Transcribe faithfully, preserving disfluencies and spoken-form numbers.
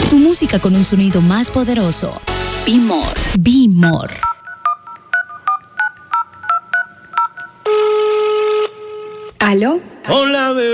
Tu música con un sonido más poderoso. Be More. Be More. ¿Aló? Hola, bebé.